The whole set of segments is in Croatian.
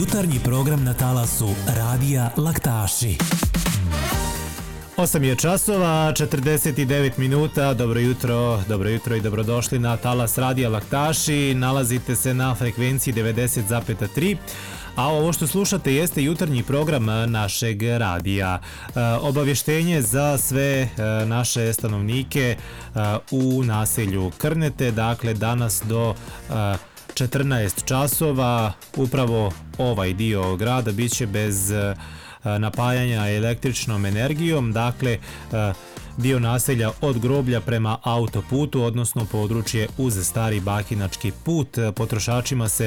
Jutarnji program na talasu Radija Laktaši. 8 je časova, 49 minuta, dobro jutro i dobrodošli na talas Radija Laktaši. Nalazite se na frekvenciji 90,3. A ovo što slušate jeste jutarnji program našeg radija. Obavještenje za sve naše stanovnike u naselju Krnete, dakle danas do 14 časova upravo ovaj dio grada bit će bez napajanja električnom energijom, dakle dio naselja od groblja prema autoputu, odnosno područje uz Stari Bakinački put. Potrošačima se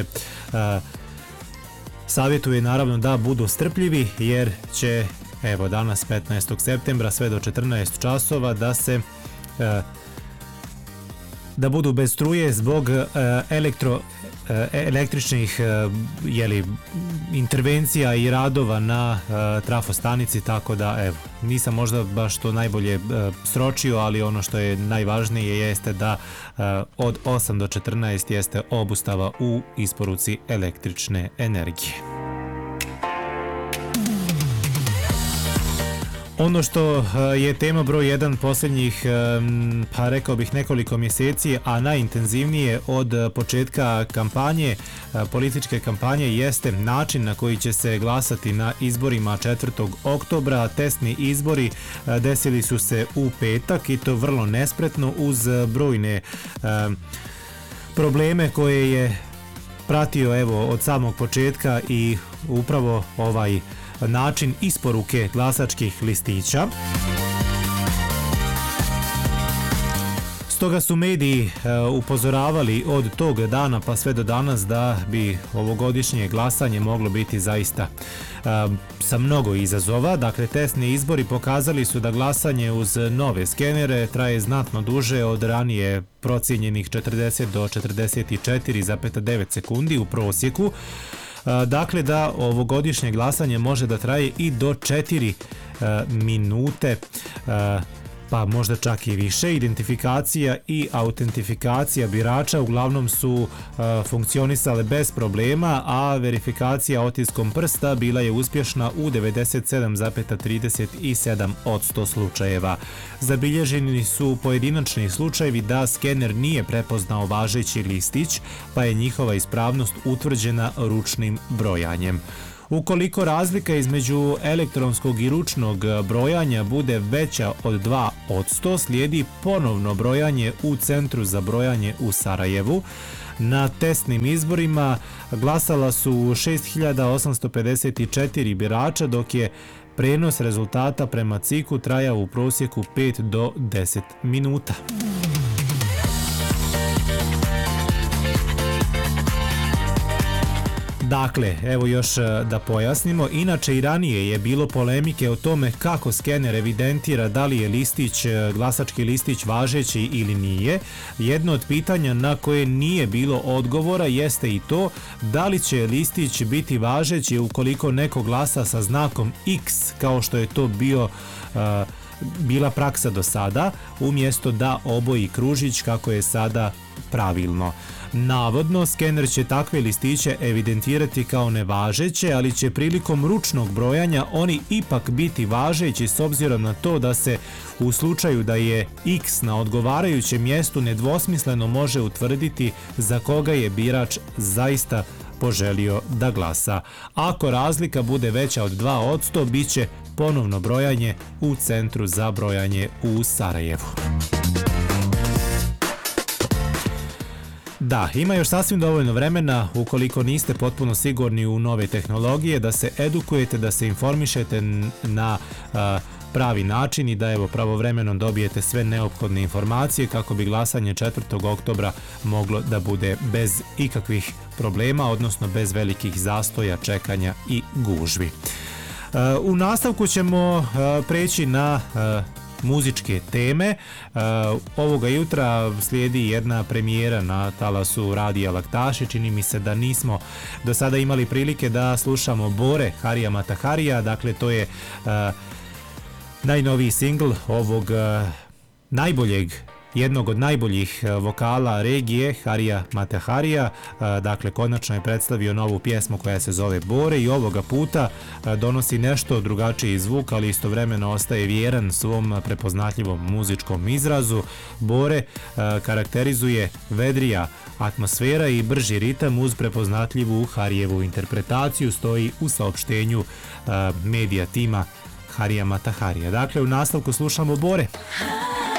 savjetuje naravno da budu strpljivi jer će evo danas 15. septembra sve do 14 časova da budu bez struje zbog električnih intervencija i radova na trafostanici, tako da evo nisam možda baš to najbolje sročio, ali ono što je najvažnije jeste da od 8 do 14 jeste obustava u isporuci električne energije. Ono što je tema broj 1 posljednjih, pa rekao bih nekoliko mjeseci, a najintenzivnije od početka kampanje, političke kampanje, jeste način na koji će se glasati na izborima 4. oktobra. Testni izbori desili su se u petak i to vrlo nespretno uz brojne probleme koje je pratio evo od samog početka i upravo ovaj način isporuke glasačkih listića. Stoga su mediji upozoravali od tog dana pa sve do danas da bi ovogodišnje glasanje moglo biti zaista sa mnogo izazova. Dakle, testni izbori pokazali su da glasanje uz nove skenere traje znatno duže od ranije procijenjenih 40 do 44,9 sekundi u prosjeku. Dakle, da ovogodišnje glasanje može da traje i do 4 minute, pa možda čak i više. Identifikacija i autentifikacija birača uglavnom su funkcionisale bez problema, a verifikacija otiskom prsta bila je uspješna u 97,37% slučajeva. Zabilježeni su pojedinačni slučajevi da skener nije prepoznao važeći listić, pa je njihova ispravnost utvrđena ručnim brojanjem. Ukoliko razlika između elektronskog i ručnog brojanja bude veća od 2%, slijedi ponovno brojanje u Centru za brojanje u Sarajevu. Na testnim izborima glasala su 6854 birača, dok je prenos rezultata prema CIK-u trajao u prosjeku 5 do 10 minuta. Dakle, evo još da pojasnimo, inače i ranije je bilo polemike o tome kako skener evidentira da li je listić, glasački listić važeći ili nije. Jedno od pitanja na koje nije bilo odgovora jeste i to da li će listić biti važeći ukoliko neko glasa sa znakom X, kao što je to bila praksa do sada, umjesto da oboji kružić kako je sada pravilno. Navodno, skener će takve listiće evidentirati kao nevažeće, ali će prilikom ručnog brojanja oni ipak biti važeći s obzirom na to da se u slučaju da je X na odgovarajućem mjestu nedvosmisleno može utvrditi za koga je birač zaista poželio da glasa. Ako razlika bude veća od 2%, bit će ponovno brojanje u Centru za brojanje u Sarajevu. Da, ima još sasvim dovoljno vremena, ukoliko niste potpuno sigurni u nove tehnologije, da se edukujete, da se informišete na pravi način i da evo pravovremeno dobijete sve neophodne informacije kako bi glasanje 4. oktobra moglo da bude bez ikakvih problema, odnosno bez velikih zastoja, čekanja i gužvi. U nastavku ćemo preći na muzičke teme. Ovoga jutra slijedi jedna premijera na talasu Radija Laktaši. Čini mi se da nismo do sada imali prilike da slušamo Bore Harija Mataharija, dakle to je najnoviji singl ovog najboljeg jednog od najboljih vokala regije, Harija Mateharija. Dakle, konačno je predstavio novu pjesmu koja se zove Bore i ovoga puta donosi nešto drugačiji zvuk, ali istovremeno ostaje vjeran svom prepoznatljivom muzičkom izrazu. Bore karakterizuje vedrija atmosfera i brži ritam uz prepoznatljivu Harijevu interpretaciju, stoji u saopštenju medija tima Harija Mateharija. Dakle, u nastavku slušamo Bore.